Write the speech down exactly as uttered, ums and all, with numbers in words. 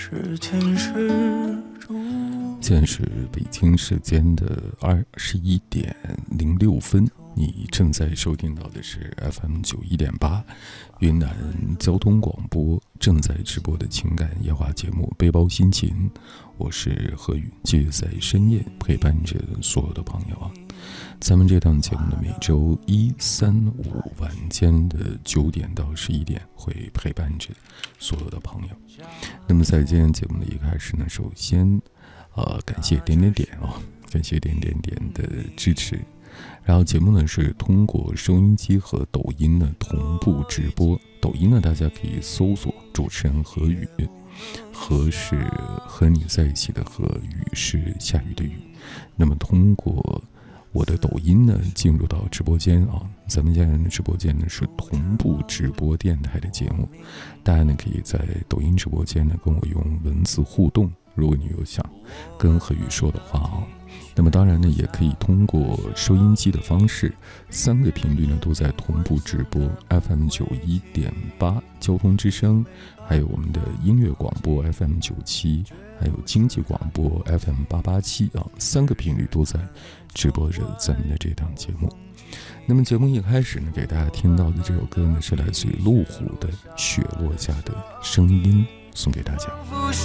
现在是北京时间的二十一点零六分，你正在收听到的是 F M 九一点八云南交通广播正在直播的情感夜话节目《背包心情》，我是何宇，继续在深夜陪伴着所有的朋友啊。咱们这档节目呢，每周一、三、五晚间的九点到十一点会陪伴着所有的朋友。那么在今天节目的一开始呢，首先呃感谢点点点啊、哦，感谢点点点的支持。然后节目呢是通过收音机和抖音呢同步直播。抖音呢大家可以搜索主持人何宇，何是和你在一起的何，雨是下雨的雨。那么通过我的抖音呢进入到直播间啊，咱们家人的直播间呢是同步直播电台的节目，大家呢可以在抖音直播间呢跟我用文字互动，如果你有想跟何宇说的话啊，那么当然呢也可以通过收音机的方式，三个频率呢都在同步直播 F M 九一点八交通之声，还有我们的音乐广播 F M 九七，还有经济广播 F M 八八七啊，三个频率都在直播着咱们的这档节目。那么节目一开始呢，给大家听到的这首歌呢是来自于路虎的《雪落下的声音》，送给大家。